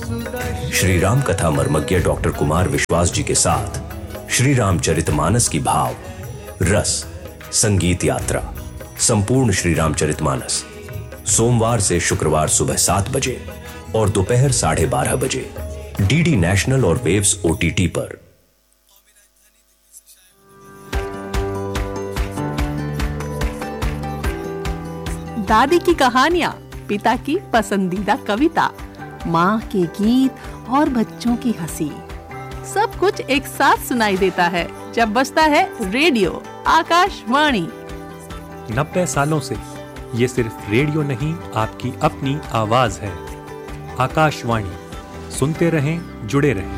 श्री राम कथा मर्मज्ञ डॉक्टर कुमार विश्वास जी के साथ श्री रामचरितमानस की भाव, रस, संगीत यात्रा, संपूर्ण श्री रामचरितमानस सोमवार से शुक्रवार सुबह 7 बजे और दोपहर 12:30 बजे डीडी नेशनल और वेव्स OTT पर। दादी की कहानियां, पिता की पसंदीदा कविता, माँ के गीत और बच्चों की हंसी, सब कुछ एक साथ सुनाई देता है जब बजता है रेडियो आकाशवाणी। 90 सालों से ये सिर्फ रेडियो नहीं, आपकी अपनी आवाज है। आकाशवाणी, सुनते रहें, जुड़े रहें।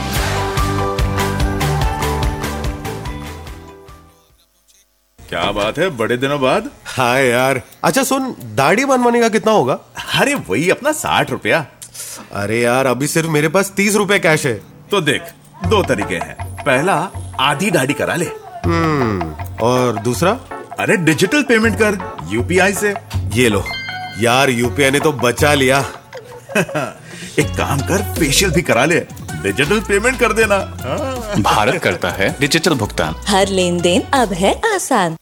क्या बात है, बड़े दिनों बाद। हाँ यार। अच्छा सुन, दाढ़ी बनवाने का कितना होगा? अरे वही अपना 60 रुपया। अरे यार, अभी सिर्फ मेरे पास 30 रुपए कैश है। तो देख, 2 तरीके हैं। पहला, आधी दाढ़ी करा ले। और दूसरा? अरे डिजिटल पेमेंट कर UPI से। ये लो यार, UPI ने तो बचा लिया। एक काम कर, फेशियल भी करा ले, डिजिटल पेमेंट कर देना। भारत करता है डिजिटल भुगतान। हर लेन देन अब है आसान।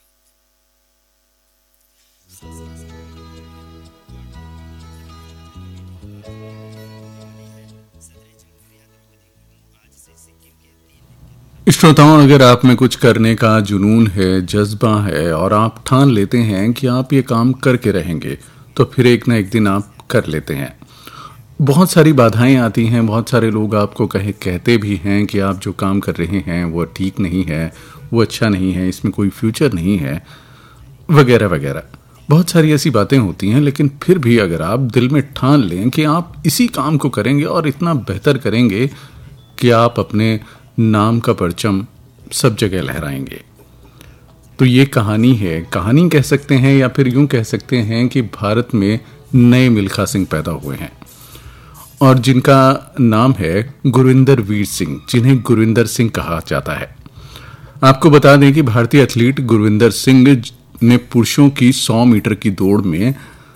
श्रोताओं, अगर आप में कुछ करने का जुनून है, जज्बा है और आप ठान लेते हैं कि आप ये काम करके रहेंगे, तो फिर एक ना एक दिन आप कर लेते हैं। बहुत सारी बाधाएं आती हैं, बहुत सारे लोग आपको कहते भी हैं कि आप जो काम कर रहे हैं वो ठीक नहीं है, वो अच्छा नहीं है, इसमें कोई फ्यूचर नहीं है, वगैरह वगैरह। बहुत सारी ऐसी बातें होती हैं, लेकिन फिर भी अगर आप दिल में ठान लें कि आप इसी काम को करेंगे और इतना बेहतर करेंगे कि आप अपने नाम का परचम सब जगह लहराएंगे, तो ये कहानी है। कहानी कह सकते हैं या फिर यूं कह सकते हैं कि भारत में नए मिल्खा सिंह पैदा हुए हैं और जिनका नाम है गुरविंदर वीर सिंह, जिन्हें गुरविंदर सिंह कहा जाता है। आपको बता दें कि भारतीय एथलीट गुरविंदर सिंह ने पुरुषों की 100 मीटर की दौड़ में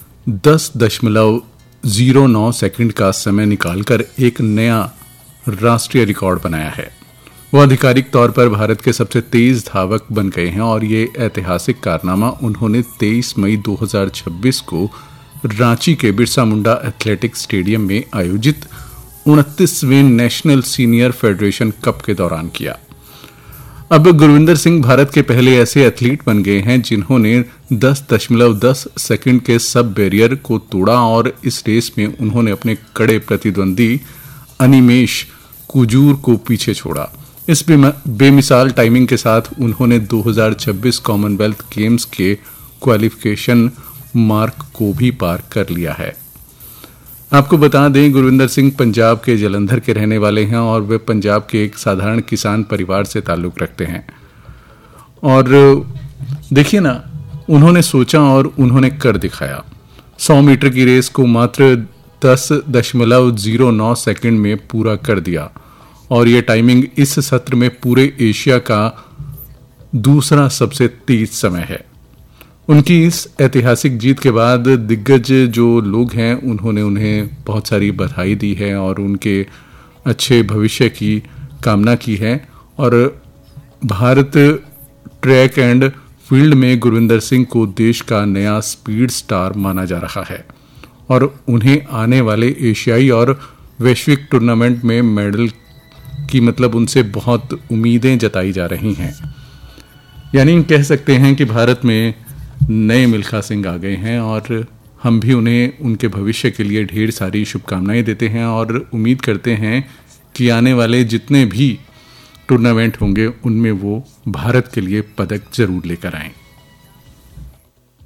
10.09 सेकंड का समय निकालकर एक नया राष्ट्रीय रिकॉर्ड बनाया है। वो आधिकारिक तौर पर भारत के सबसे तेज धावक बन गए हैं और ये ऐतिहासिक कारनामा उन्होंने 23 मई 2026 को रांची के बिरसा मुंडा एथलेटिक्स स्टेडियम में आयोजित 29वें नेशनल सीनियर फेडरेशन कप के दौरान किया। अब गुरविंदर सिंह भारत के पहले ऐसे एथलीट बन गए हैं जिन्होंने 10.10 सेकंड के सब बैरियर को तोड़ा और इस रेस में उन्होंने अपने कड़े प्रतिद्वंदी अनिमेश कुजूर को पीछे छोड़ा। इस बेमिसाल टाइमिंग के साथ उन्होंने 2026 कॉमनवेल्थ गेम्स के क्वालिफिकेशन मार्क को भी पार कर लिया है। आपको बता दें, गुरविंदर सिंह पंजाब के जलंधर के रहने वाले हैं और वे पंजाब के एक साधारण किसान परिवार से ताल्लुक रखते हैं। और देखिए ना, उन्होंने सोचा और उन्होंने कर दिखाया। 100 मीटर की रेस को मात्र 10.09 सेकंड में पूरा कर दिया और ये टाइमिंग इस सत्र में पूरे एशिया का दूसरा सबसे तेज समय है। उनकी इस ऐतिहासिक जीत के बाद दिग्गज जो लोग हैं उन्होंने उन्हें बहुत सारी बधाई दी है और उनके अच्छे भविष्य की कामना की है। और भारत ट्रैक एंड फील्ड में गुरविंदर सिंह को देश का नया स्पीड स्टार माना जा रहा है और उन्हें आने वाले एशियाई और वैश्विक टूर्नामेंट में मेडल की उनसे बहुत उम्मीदें जताई जा रही हैं। यानी कह सकते हैं कि भारत में नए मिल्खा सिंह आ गए हैं और हम भी उन्हें उनके भविष्य के लिए ढेर सारी शुभकामनाएं देते हैं और उम्मीद करते हैं कि आने वाले जितने भी टूर्नामेंट होंगे उनमें वो भारत के लिए पदक जरूर लेकर आएं।